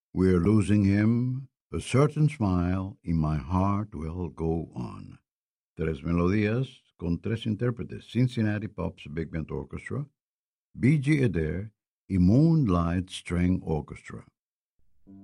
We're losing him, a certain smile in my heart will go on. Tres melodías con tres intérpretes: Cincinnati Pop's Big Band Orchestra, B.G. Adair y Moonlight String Orchestra.